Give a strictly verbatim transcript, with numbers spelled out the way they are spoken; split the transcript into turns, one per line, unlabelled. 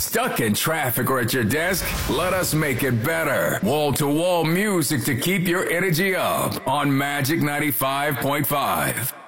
Stuck in traffic or at your desk? Let us make it better. Wall-to-wall music to keep your energy up on Magic ninety-five point five.